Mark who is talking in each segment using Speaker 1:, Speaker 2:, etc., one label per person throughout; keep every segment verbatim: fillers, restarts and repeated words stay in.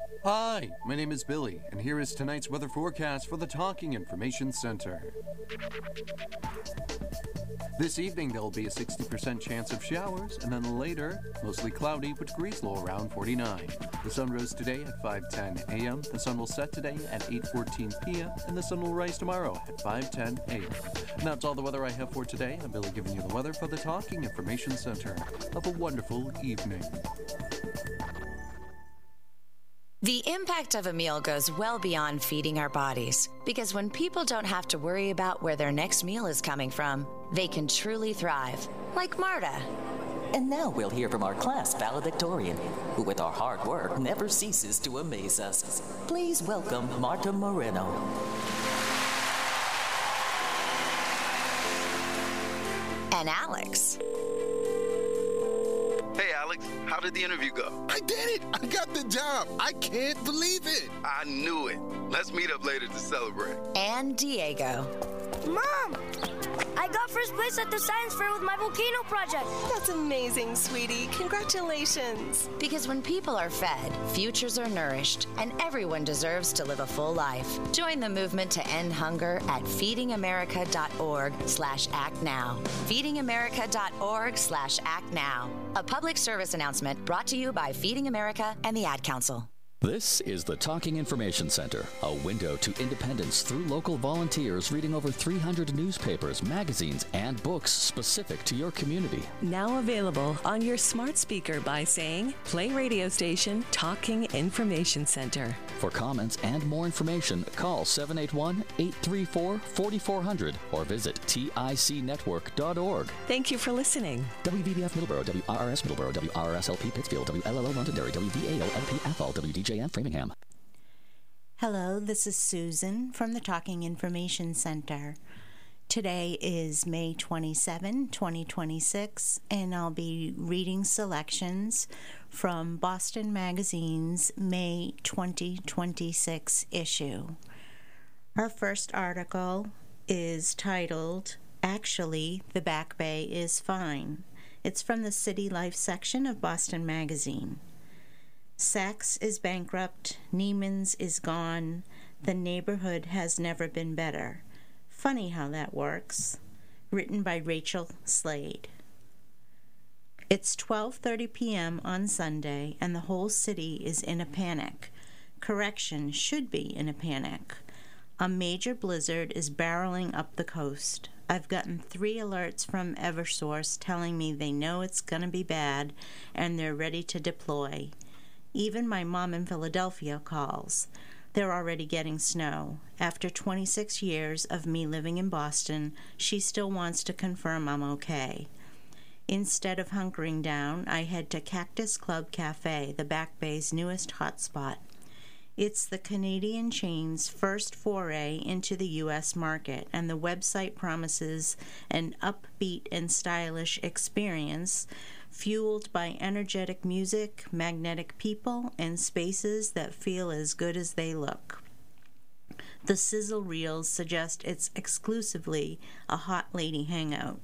Speaker 1: Hi, my name is Billy, and here is tonight's weather forecast for the Talking Information Center. This evening, there will be a sixty percent chance of showers, and then later, mostly cloudy with degrees low around forty-nine. The sun rose today at five ten a.m., the sun will set today at eight fourteen p.m., and the sun will rise tomorrow at five ten a.m. And that's all the weather I have for today. I'm Billy giving you the weather for the Talking Information Center. Have a wonderful evening.
Speaker 2: The impact of a meal goes well beyond feeding our bodies, because when people don't have to worry about where their next meal is coming from, they can truly thrive, like Marta.
Speaker 3: And now we'll hear from our class valedictorian, who with our hard work never ceases to amaze us. Please welcome Marta Moreno.
Speaker 2: And Alex.
Speaker 4: Hey, Alex, how did the interview go?
Speaker 5: I did it! I got the job! I can't believe it!
Speaker 4: I knew it. Let's meet up later to celebrate.
Speaker 2: And Diego.
Speaker 6: Mom! I got first place at the science fair with my volcano project.
Speaker 7: That's amazing, sweetie. Congratulations.
Speaker 2: Because when people are fed, futures are nourished, and everyone deserves to live a full life. Join the movement to end hunger at feedingamerica.org slash act now. feedingamerica.org slash act now. A public service announcement brought to you by Feeding America and the Ad Council.
Speaker 8: This is the Talking Information Center, a window to independence through local volunteers reading over three hundred newspapers, magazines, and books specific to your community.
Speaker 7: Now available on your smart speaker by saying, play radio station Talking Information Center.
Speaker 8: For comments and more information, call seven eight one, eight three four, four four zero zero or visit tic network dot org.
Speaker 7: Thank you for listening.
Speaker 8: W V B F Middleborough, W R R S Middleborough, W R R S L P Pittsfield, W L L O Londonderry, W V A O L P Athol, W D J M Framingham.
Speaker 9: Hello, this is Susan from the Talking Information Center. Today is May twenty-seventh, twenty twenty-six, and I'll be reading selections from Boston Magazine's May twenty twenty-six issue. Our first article is titled, Actually, the Back Bay is Fine. It's from the City Life section of Boston Magazine. Saks is bankrupt, Neiman's is gone, the neighborhood has never been better. Funny how that works. Written by Rachel Slade. It's twelve thirty p.m. on Sunday, and the whole city is in a panic. Correction, should be in a panic. A major blizzard is barreling up the coast. I've gotten three alerts from Eversource telling me they know it's going to be bad, and they're ready to deploy. Even my mom in Philadelphia calls. They're already getting snow. After twenty-six years of me living in Boston, she still wants to confirm I'm okay. Instead of hunkering down, I head to Cactus Club Cafe, the Back Bay's newest hotspot. It's the Canadian chain's first foray into the U S market, and the website promises an upbeat and stylish experience fueled by energetic music, magnetic people, and spaces that feel as good as they look. The sizzle reels suggest it's exclusively a hot lady hangout.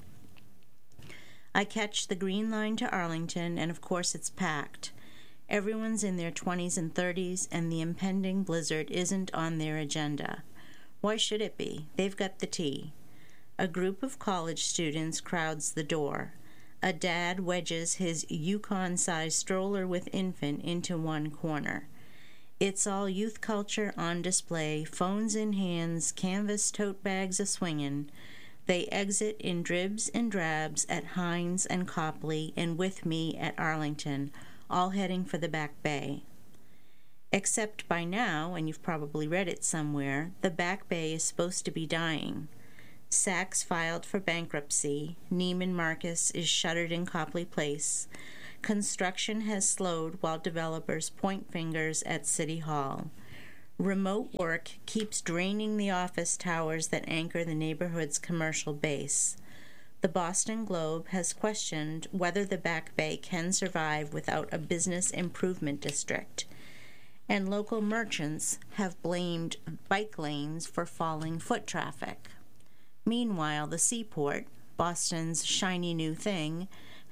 Speaker 9: I catch the Green Line to Arlington, and of course it's packed. Everyone's in their twenties and thirties, and the impending blizzard isn't on their agenda. Why should it be? They've got the tea. A group of college students crowds the door. A dad wedges his Yukon-sized stroller with infant into one corner. It's all youth culture on display, phones in hands, canvas tote bags a-swingin'. They exit in dribs and drabs at Hines and Copley, and with me at Arlington, all heading for the Back Bay. Except by now, and you've probably read it somewhere, the Back Bay is supposed to be dying. Saks filed for bankruptcy. Neiman Marcus is shuttered in Copley Place. Construction has slowed while developers point fingers at City Hall. Remote work keeps draining the office towers that anchor the neighborhood's commercial base. The Boston Globe has questioned whether the Back Bay can survive without a business improvement district, and local merchants have blamed bike lanes for falling foot traffic. Meanwhile, the Seaport, Boston's shiny new thing,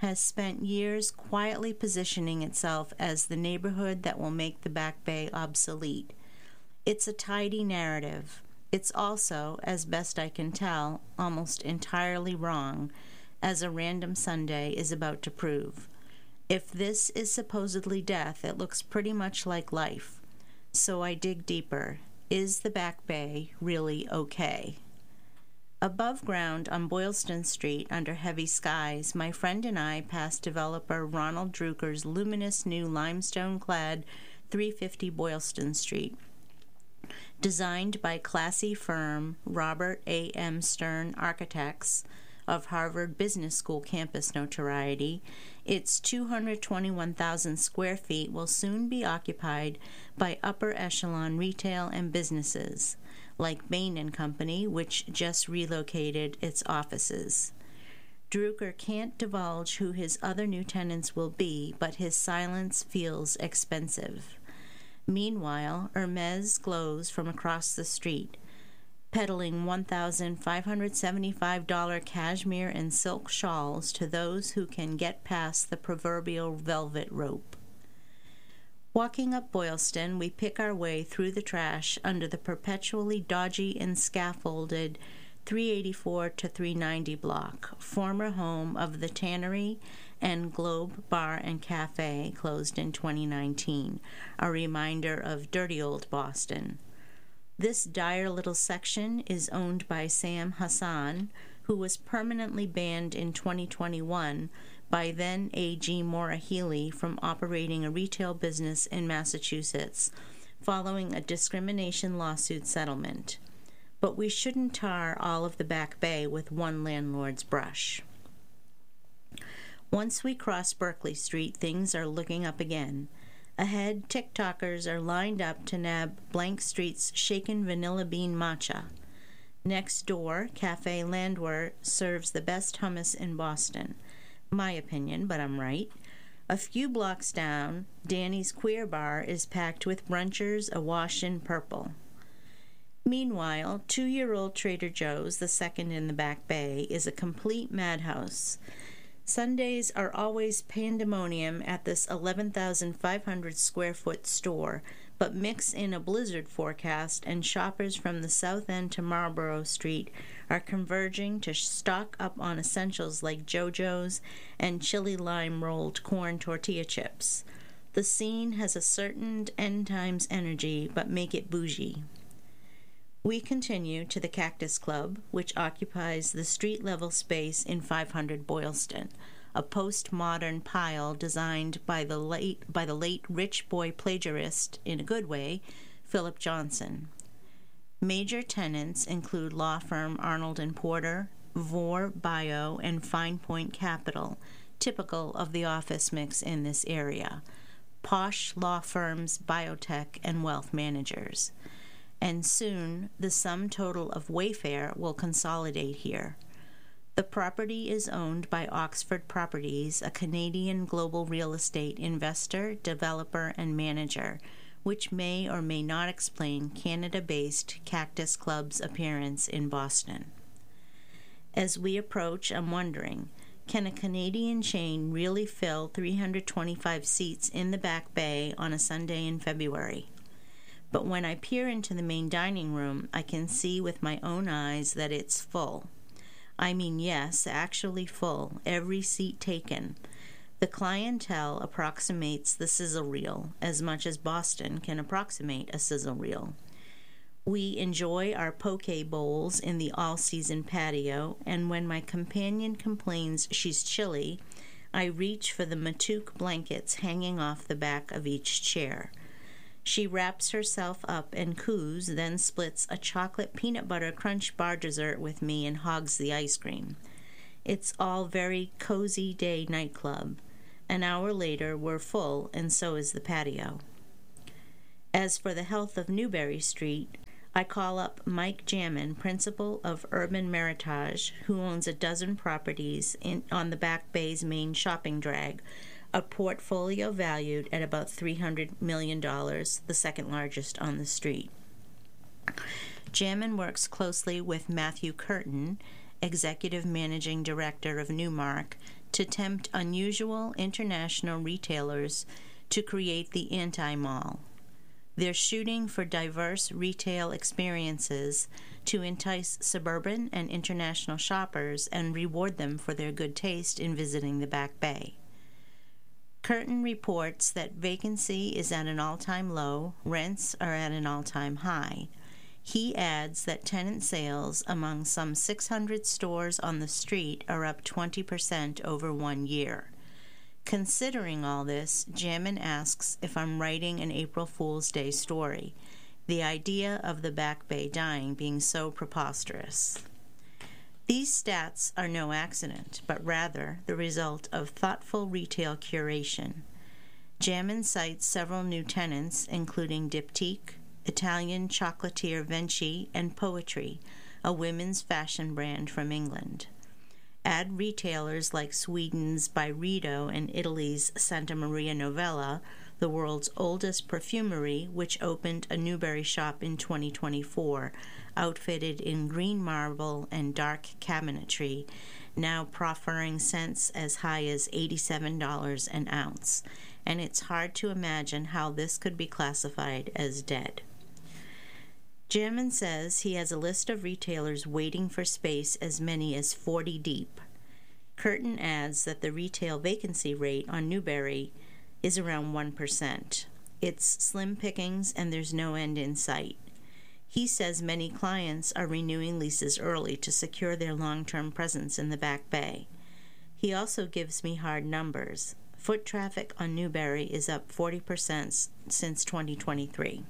Speaker 9: has spent years quietly positioning itself as the neighborhood that will make the Back Bay obsolete. It's a tidy narrative. It's also, as best I can tell, almost entirely wrong, as a random Sunday is about to prove. If this is supposedly death, it looks pretty much like life. So I dig deeper. Is the Back Bay really okay? Above ground on Boylston Street under heavy skies, my friend and I passed developer Ronald Drucker's luminous new limestone-clad three fifty Boylston Street. Designed by classy firm Robert A M Stern Architects of Harvard Business School campus notoriety, its two hundred twenty-one thousand square feet will soon be occupied by upper echelon retail and businesses, like Bain and Company, which just relocated its offices. Drucker can't divulge who his other new tenants will be, but his silence feels expensive. Meanwhile, Hermes glows from across the street, peddling one thousand five hundred seventy-five dollars cashmere and silk shawls to those who can get past the proverbial velvet rope. Walking up Boylston, we pick our way through the trash under the perpetually dodgy and scaffolded three eighty-four to three ninety block, former home of the Tannery and Globe Bar and Cafe, closed in twenty nineteen, a reminder of dirty old Boston. This dire little section is owned by Sam Hassan, who was permanently banned in twenty twenty-one by then A G Maura Healey from operating a retail business in Massachusetts, following a discrimination lawsuit settlement. But we shouldn't tar all of the Back Bay with one landlord's brush. Once we cross Berkeley Street, things are looking up again. Ahead, TikTokers are lined up to nab Blank Street's shaken vanilla bean matcha. Next door, Cafe Landwehr serves the best hummus in Boston. My opinion, but I'm right. A few blocks down, Danny's Queer Bar is packed with brunchers awash in purple. Meanwhile, two-year-old Trader Joe's, the second in the Back Bay, is a complete madhouse. Sundays are always pandemonium at this eleven thousand five hundred square foot store, but mix in a blizzard forecast and shoppers from the South End to Marlborough Street are converging to stock up on essentials like JoJo's and chili lime rolled corn tortilla chips. The scene has a certain end times energy, but make it bougie. We continue to the Cactus Club, which occupies the street-level space in five hundred Boylston, a postmodern pile designed by the late by the late rich boy plagiarist, in a good way, Philip Johnson. Major tenants include law firm Arnold and Porter, Vore Bio, and Fine Point Capital, typical of the office mix in this area, posh law firms, biotech, and wealth managers. And soon the sum total of Wayfair will consolidate here. The property is owned by Oxford Properties, a Canadian global real estate investor, developer, and manager, which may or may not explain Canada-based Cactus Club's appearance in Boston. As we approach, I'm wondering, can a Canadian chain really fill three hundred twenty-five seats in the Back Bay on a Sunday in February? But when I peer into the main dining room, I can see with my own eyes that it's full. I mean, yes, actually full, every seat taken. The clientele approximates the sizzle reel as much as Boston can approximate a sizzle reel. We enjoy our poke bowls in the all-season patio, and when my companion complains she's chilly, I reach for the Matuk blankets hanging off the back of each chair. She wraps herself up and coos, then splits a chocolate peanut butter crunch bar dessert with me and hogs the ice cream. It's all very cozy day nightclub. An hour later, we're full, and so is the patio. As for the health of Newberry Street, I call up Mike Jammin, principal of Urban Meritage, who owns a dozen properties in, on the Back Bay's main shopping drag, a portfolio valued at about three hundred million dollars, the second largest on the street. Jammin works closely with Matthew Curtin, Executive Managing Director of Newmark, to tempt unusual international retailers to create the anti-mall. They're shooting for diverse retail experiences to entice suburban and international shoppers and reward them for their good taste in visiting the Back Bay. Curtin reports that vacancy is at an all-time low, rents are at an all-time high. He adds that tenant sales among some six hundred stores on the street are up twenty percent over one year. Considering all this, Jammin asks if I'm writing an April Fool's Day story, the idea of the Back Bay dying being so preposterous. These stats are no accident, but rather the result of thoughtful retail curation. Jammin cites several new tenants, including Diptyque, Italian chocolatier Venchi, and Poetry, a women's fashion brand from England. Add retailers like Sweden's Byredo and Italy's Santa Maria Novella, the world's oldest perfumery, which opened a Newbury shop in twenty twenty-four, outfitted in green marble and dark cabinetry, now proffering scents as high as eighty-seven dollars an ounce, and it's hard to imagine how this could be classified as dead. Jammin says he has a list of retailers waiting for space as many as forty deep. Curtin adds that the retail vacancy rate on Newbury is around one percent. It's slim pickings and there's no end in sight. He says many clients are renewing leases early to secure their long-term presence in the Back Bay. He also gives me hard numbers. Foot traffic on Newbury is up forty percent since twenty twenty-three.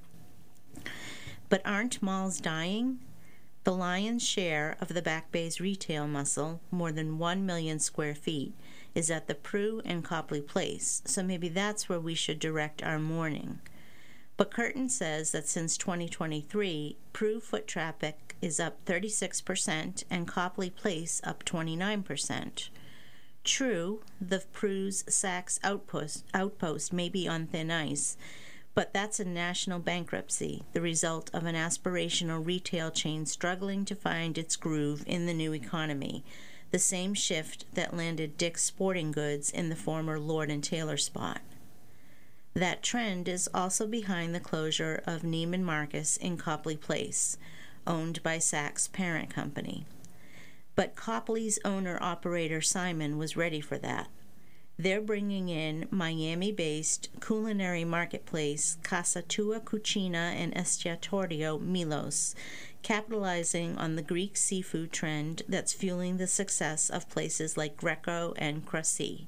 Speaker 9: But aren't malls dying? The lion's share of the Back Bay's retail muscle, more than one million square feet, is at the Prue and Copley Place, so maybe that's where we should direct our mourning. But Curtin says that since twenty twenty-three, Prue foot traffic is up thirty-six percent and Copley Place up twenty-nine percent. True, the Prue's Saks outpost, outpost may be on thin ice, but that's a national bankruptcy, the result of an aspirational retail chain struggling to find its groove in the new economy, the same shift that landed Dick's Sporting Goods in the former Lord and Taylor spot. That trend is also behind the closure of Neiman Marcus in Copley Place, owned by Saks' parent company. But Copley's owner-operator Simon was ready for that. They're bringing in Miami-based culinary marketplace Casa Tua Cucina and Estiatorio Milos, capitalizing on the Greek seafood trend that's fueling the success of places like Greco and Cressy.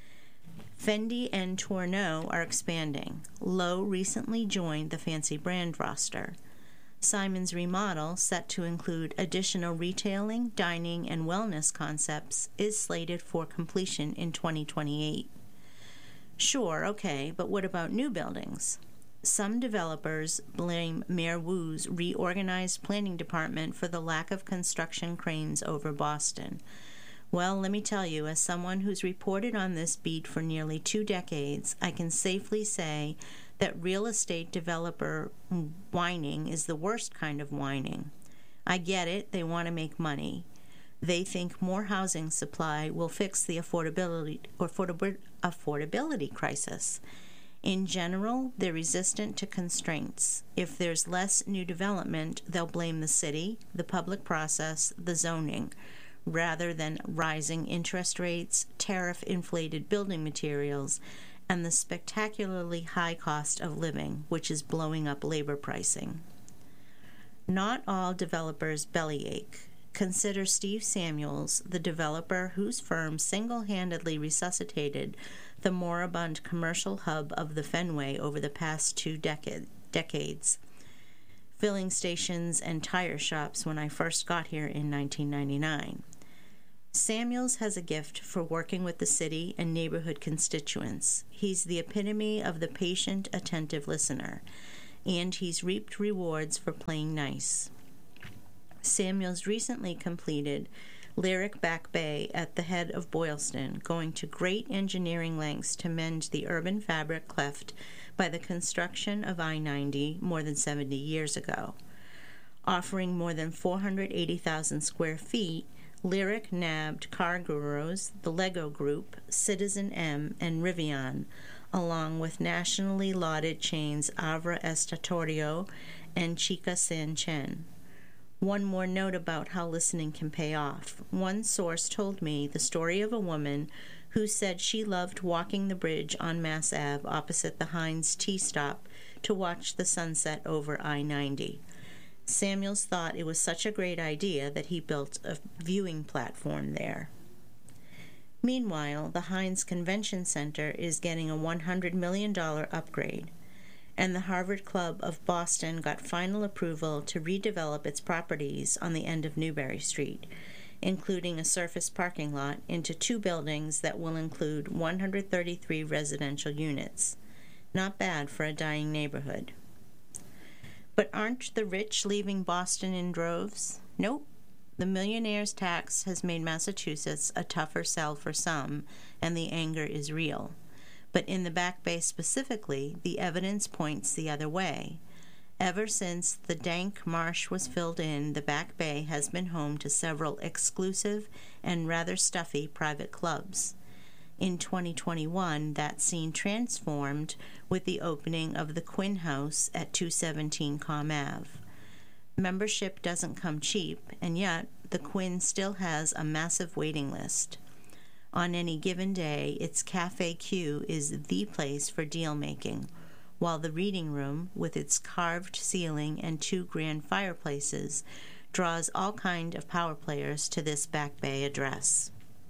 Speaker 9: Fendi and Tourneau are expanding. Lowe recently joined the fancy brand roster. Simon's remodel, set to include additional retailing, dining, and wellness concepts, is slated for completion in twenty twenty-eight. Sure, okay, but what about new buildings? Some developers blame Mayor Wu's reorganized planning department for the lack of construction cranes over Boston. Well, let me tell you, as someone who's reported on this beat for nearly two decades, I can safely say that real estate developer whining is the worst kind of whining. I get it, they want to make money. They think more housing supply will fix the affordability or affordability crisis. In general, they're resistant to constraints. If there's less new development, they'll blame the city, the public process, the zoning, rather than rising interest rates, tariff-inflated building materials, and the spectacularly high cost of living, which is blowing up labor pricing. Not all developers bellyache. Consider Steve Samuels, the developer whose firm single-handedly resuscitated the moribund commercial hub of the Fenway over the past two decade, decades. Filling stations and tire shops when I first got here in nineteen ninety-nine. Samuels has a gift for working with the city and neighborhood constituents. He's the epitome of the patient, attentive listener, and he's reaped rewards for playing nice. Samuels recently completed Lyric Back Bay at the head of Boylston, going to great engineering lengths to mend the urban fabric cleft by the construction of I ninety more than seventy years ago. Offering more than four hundred eighty thousand square feet, Lyric nabbed Car Gurus, the Lego Group, Citizen M, and Rivian, along with nationally lauded chains Avra Estatorio and Chica San Chen. One more note about how listening can pay off. One source told me the story of a woman who said she loved walking the bridge on Mass Ave opposite the Heinz T-stop to watch the sunset over I ninety. Samuels thought it was such a great idea that he built a viewing platform there. Meanwhile, the Heinz Convention Center is getting a one hundred million dollars upgrade, and the Harvard Club of Boston got final approval to redevelop its properties on the end of Newbury Street, including a surface parking lot, into two buildings that will include one hundred thirty-three residential units. Not bad for a dying neighborhood. But aren't the rich leaving Boston in droves? Nope. The millionaire's tax has made Massachusetts a tougher sell for some, and the anger is real. But in the Back Bay specifically, the evidence points the other way. Ever since the dank marsh was filled in, the Back Bay has been home to several exclusive and rather stuffy private clubs. In twenty twenty-one, that scene transformed with the opening of the Quinn House at two seventeen Com Ave. Membership doesn't come cheap, and yet the Quinn still has a massive waiting list. On any given day, its Cafe Q is the place for deal-making, while the reading room, with its carved ceiling and two grand fireplaces, draws all kind of power players to this Back Bay address.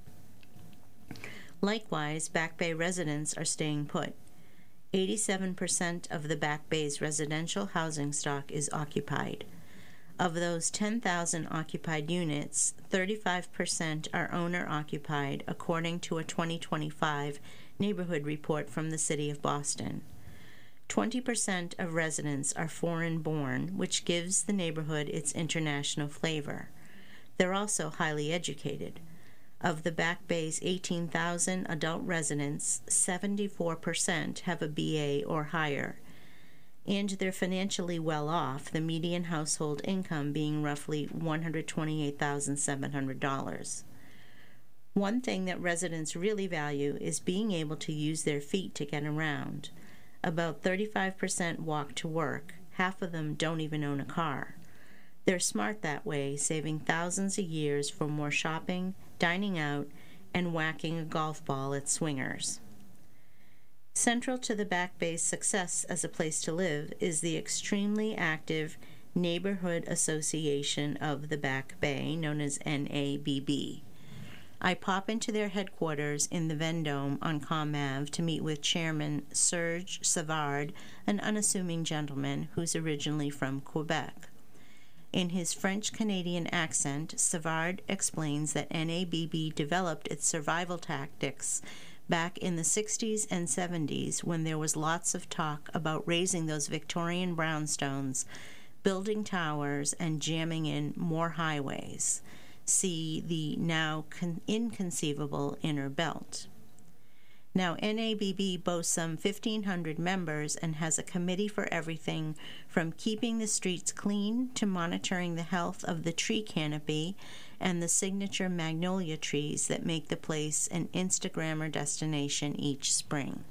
Speaker 9: Likewise, Back Bay residents are staying put. eighty-seven percent of the Back Bay's residential housing stock is occupied. Of those ten thousand occupied units, thirty-five percent are owner-occupied, according to a twenty twenty-five neighborhood report from the City of Boston. twenty percent of residents are foreign-born, which gives the neighborhood its international flavor. They're also highly educated. Of the Back Bay's eighteen thousand adult residents, seventy-four percent have a B A or higher, and they're financially well off, the median household income being roughly one hundred twenty-eight thousand seven hundred dollars. One thing that residents really value is being able to use their feet to get around. About thirty-five percent walk to work. Half of them don't even own a car. They're smart that way, saving thousands of years for more shopping, dining out, and whacking a golf ball at swingers. Central to the Back Bay's success as a place to live is the extremely active Neighborhood Association of the Back Bay, known as N A B B. I pop into their headquarters in the Vendome on Com Ave to meet with Chairman Serge Savard, an unassuming gentleman who's originally from Quebec. In his French-Canadian accent, Savard explains that N A B B developed its survival tactics back in the sixties and seventies, when there was lots of talk about raising those Victorian brownstones, building towers, and jamming in more highways. See the now con- inconceivable Inner Belt. Now, N A B B boasts some fifteen hundred members and has a committee for everything from keeping the streets clean to monitoring the health of the tree canopy and the signature magnolia trees that make the place an Instagrammer destination each spring.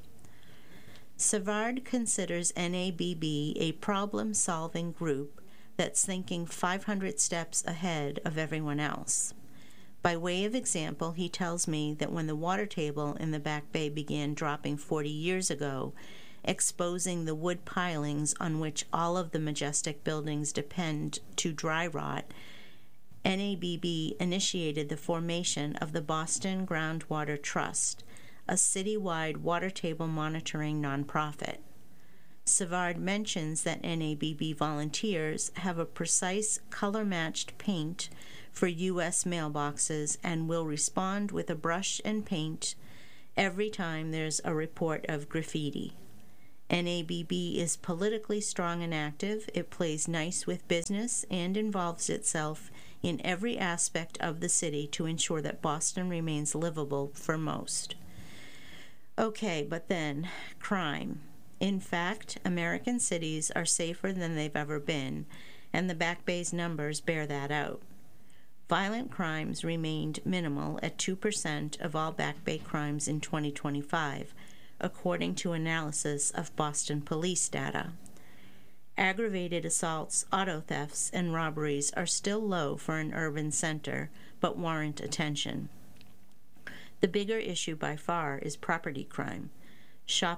Speaker 9: Savard considers N A B B a problem-solving group that's thinking five hundred steps ahead of everyone else. By way of example, he tells me that when the water table in the Back Bay began dropping forty years ago, exposing the wood pilings on which all of the majestic buildings depend to dry rot, N A B B initiated the formation of the Boston Groundwater Trust, a citywide water table monitoring nonprofit. Savard mentions that N A B B volunteers have a precise color-matched paint for U S mailboxes and will respond with a brush and paint every time there's a report of graffiti. N A B B is politically strong and active. It plays nice with business and involves itself in every aspect of the city to ensure that Boston remains livable for most. Okay, but then, crime. In fact, American cities are safer than they've ever been, and the Back Bay's numbers bear that out. Violent crimes remained minimal at two percent of all Back Bay crimes in twenty twenty-five, according to analysis of Boston police data. Aggravated assaults, auto thefts, and robberies are still low for an urban center, but warrant attention. The bigger issue by far is property crime. Shoplifting